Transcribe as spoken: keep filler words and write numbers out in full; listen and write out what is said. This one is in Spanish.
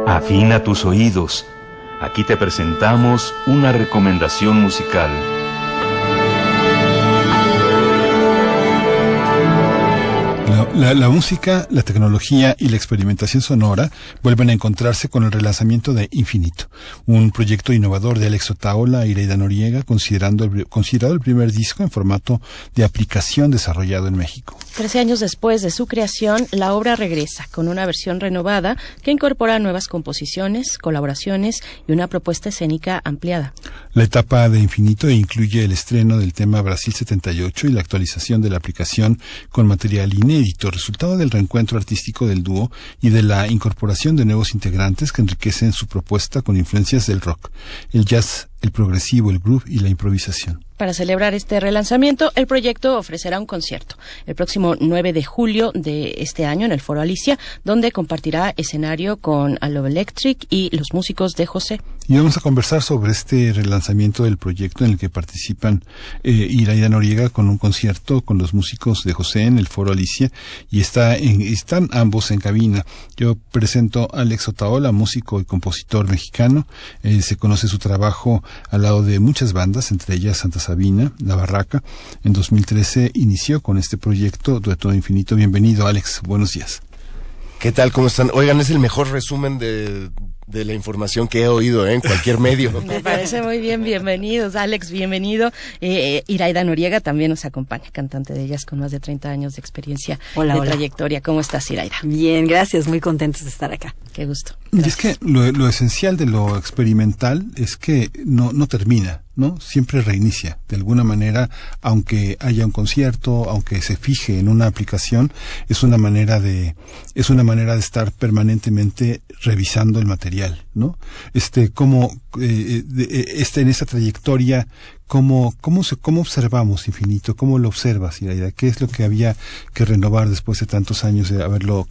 Afina tus oídos. Aquí te presentamos una recomendación musical. La, la, la música, la tecnología y la experimentación sonora vuelven a encontrarse con el relanzamiento de Infinito, un proyecto innovador de Alex Otaola e Iraida Noriega, considerando el, considerado el primer disco en formato de aplicación desarrollado en México. Trece años después de su creación, la obra regresa con una versión renovada que incorpora nuevas composiciones, colaboraciones y una propuesta escénica ampliada. La etapa de Infinito incluye el estreno del tema Brasil setenta y ocho y la actualización de la aplicación con material inédito, resultado del reencuentro artístico del dúo y de la incorporación de nuevos integrantes que enriquecen su propuesta con influencias del rock, el jazz, el progresivo, el groove y la improvisación. Para celebrar este relanzamiento, el proyecto ofrecerá un concierto el próximo nueve de julio de este año en el Foro Alicia, donde compartirá escenario con A Love Electric y los músicos de José. Y vamos a conversar sobre este relanzamiento del proyecto en el que participan eh, Iraida Noriega con un concierto con los músicos de José en el Foro Alicia, y está en, están ambos en cabina. Yo presento a Alex Otaola, músico y compositor mexicano. Eh, se conoce su trabajo al lado de muchas bandas, entre ellas Santa Sabina, La Barraca. En dos mil trece inició con este proyecto Dueto Infinito. Bienvenido, Alex. Buenos días. ¿Qué tal? ¿Cómo están? Oigan, es el mejor resumen de, de la información que he oído, ¿eh? En cualquier medio. Me parece muy bien. Bienvenidos, Alex. Bienvenido. Eh, Iraida Noriega también nos acompaña, cantante de jazz con más de treinta años de experiencia, hola, de hola. trayectoria. ¿Cómo estás, Iraida? Bien, gracias. Muy contentos de estar acá. Qué gusto. Gracias. Y es que lo, lo esencial de lo experimental es que no, no termina, ¿no? Siempre reinicia. De alguna manera, aunque haya un concierto, aunque se fije en una aplicación, es una manera de, es una manera de estar permanentemente revisando el material, ¿no? Este, cómo, eh, de, este, en esta trayectoria, ¿Cómo, cómo, se, ¿Cómo observamos Infinito? ¿Cómo lo observas, Iraida? ¿Qué es lo que había que renovar después de tantos años de haberlo